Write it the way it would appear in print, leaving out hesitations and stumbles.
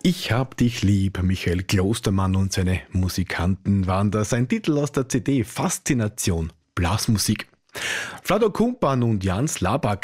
Ich hab dich lieb, Michael Klostermann und seine Musikanten waren das. Ein Titel aus der CD Faszination Blasmusik. Vlado Kumpan und Jan Slabak